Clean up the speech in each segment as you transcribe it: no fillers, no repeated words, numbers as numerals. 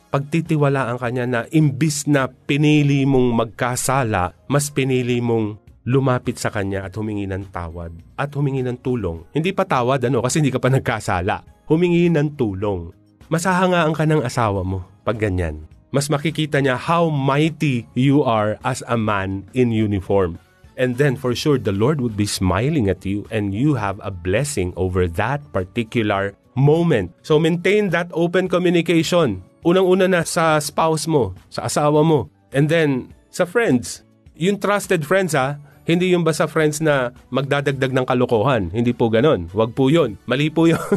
pagtitiwalaan ka niya na imbis na pinili mong magkasala, mas pinili mong lumapit sa kanya at humingi ng tawad at humingi ng tulong. Hindi pa tawad kasi hindi ka pa nagkasala. Humingi ng tulong. Masahangaan ka ng asawa mo pag ganyan. Mas makikita niya how mighty you are as a man in uniform. And then for sure, the Lord would be smiling at you and you have a blessing over that particular moment. So maintain that open communication. Unang-una na sa spouse mo, sa asawa mo. And then sa friends. Yung trusted friends hindi yung basta friends na magdadagdag ng kalokohan. Hindi po ganon. Wag po yun. Mali po yun.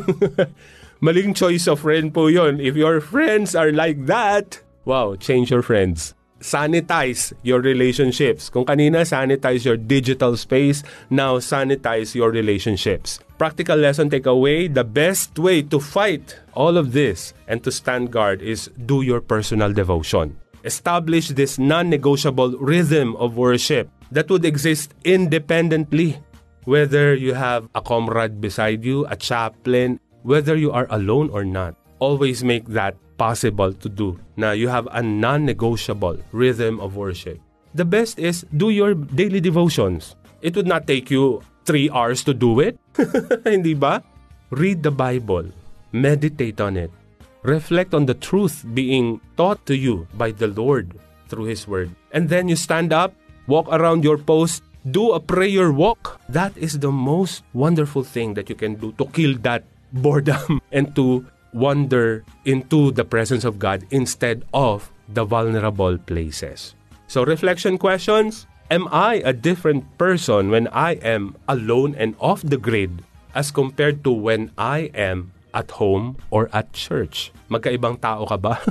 Maling choice of friend po yun. If your friends are like that, wow, change your friends. Sanitize your relationships. Kung kanina, sanitize your digital space. Now, sanitize your relationships. Practical lesson takeaway, the best way to fight all of this and to stand guard is do your personal devotion. Establish this non-negotiable rhythm of worship that would exist independently. Whether you have a comrade beside you, a chaplain, whether you are alone or not, always make that possible to do. Now, you have a non-negotiable rhythm of worship. The best is do your daily devotions. It would not take you 3 hours to do it. Hindi ba? Read the Bible. Meditate on it. Reflect on the truth being taught to you by the Lord through His Word. And then you stand up, walk around your post, do a prayer walk. That is the most wonderful thing that you can do to kill that boredom and to wander into the presence of God instead of the vulnerable places. So reflection questions. Am I a different person when I am alone and off the grid as compared to when I am at home or at church? Magkaibang tao ka ba?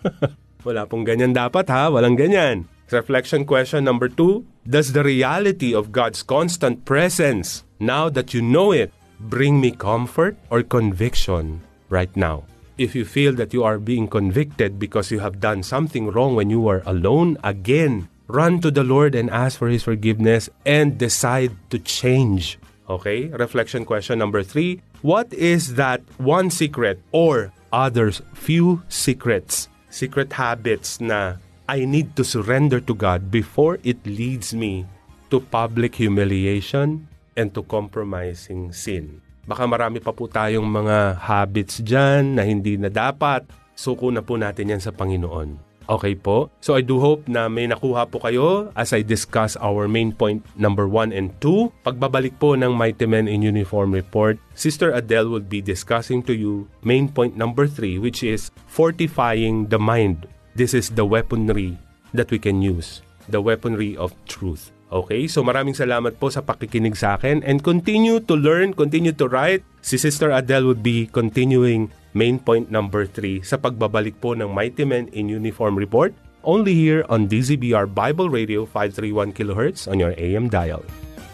Wala pong ganyan dapat walang ganyan. Reflection question number 2. Does the reality of God's constant presence, now that you know it, bring me comfort or conviction right now? If you feel that you are being convicted because you have done something wrong when you were alone, again, run to the Lord and ask for His forgiveness and decide to change. Okay? Reflection question number 3. What is that one secret or others few secrets, secret habits na I need to surrender to God before it leads me to public humiliation and to compromising sin? Baka marami pa po tayong mga habits dyan na hindi na dapat. Suko na po natin yan sa Panginoon. Okay po? So I do hope na may nakuha po kayo as I discuss our main point number 1 and 2. Pagbabalik po ng Mighty Men in Uniform Report, Sister Adele will be discussing to you main point number 3, which is fortifying the mind. This is the weaponry that we can use. The weaponry of truth. Okay, so maraming salamat po sa pakikinig sa akin and continue to learn, continue to write. Si Sister Adele would be continuing main point number 3 sa pagbabalik po ng Mighty Men in Uniform Report only here on DZBR Bible Radio 531 kHz on your AM dial.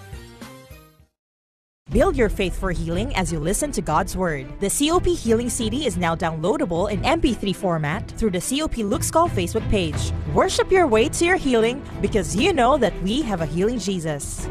Build your faith for healing as you listen to God's Word. The COP Healing CD is now downloadable in MP3 format through the COP Luke's Call Facebook page. Worship your way to your healing because you know that we have a healing Jesus.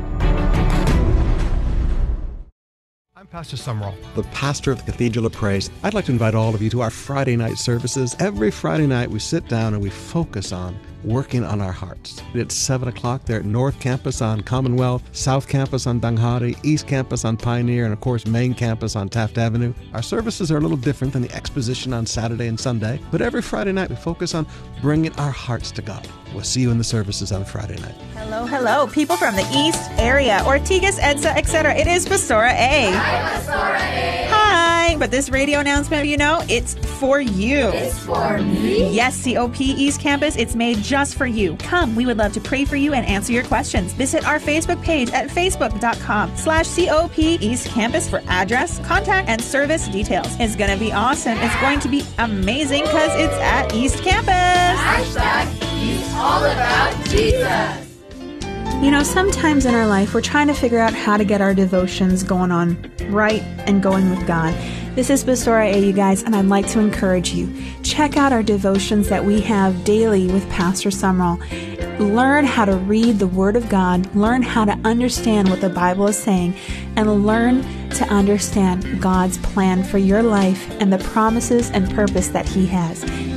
I'm Pastor Summerall, the pastor of the Cathedral of Praise. I'd like to invite all of you to our Friday night services. Every Friday night we sit down and we focus on working on our hearts. It's 7 o'clock there at North Campus on Commonwealth, South Campus on Banghari, East Campus on Pioneer, and of course Main Campus on Taft Avenue. Our services are a little different than the exposition on Saturday and Sunday, but every Friday night we focus on bringing our hearts to God. We'll see you in the services on Friday night. Hello, people from the East area, Ortigas, EDSA, etc. It is Pastora A. Hi, Pastora A. Hi, but this radio announcement, it's for you. It's for me? Yes, COP East Campus, it's made just for you. Come, we would love to pray for you and answer your questions. Visit our Facebook page at facebook.com/COP East Campus for address, contact, and service details. It's going to be awesome. It's going to be amazing because it's at East Campus. #He's all about Jesus. Sometimes in our life, we're trying to figure out how to get our devotions going on right and going with God. This is Pastora A, you guys, and I'd like to encourage you. Check out our devotions that we have daily with Pastor Summerall. Learn how to read the Word of God, learn how to understand what the Bible is saying, and learn to understand God's plan for your life and the promises and purpose that He has.